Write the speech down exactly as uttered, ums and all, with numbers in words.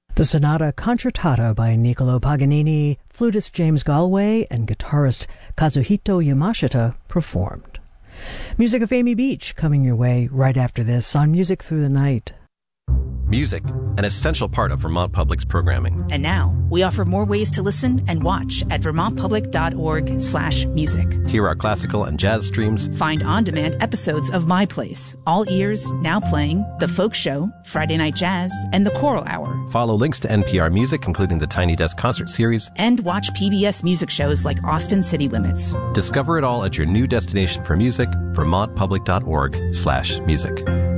The Sonata Concertata by Niccolò Paganini, flutist James Galway, and guitarist Kazuhito Yamashita performed. Music of Amy Beach coming your way right after this on Music Through the Night. Music, an essential part of Vermont Public's programming. And now, we offer more ways to listen and watch at vermontpublic.org slash music. Hear our classical and jazz streams. Find on-demand episodes of My Place, All Ears, Now Playing, The Folk Show, Friday Night Jazz, and The Choral Hour. Follow links to N P R Music, including the Tiny Desk Concert Series. And watch P B S music shows like Austin City Limits. Discover it all at your new destination for music, vermontpublic.org slash music.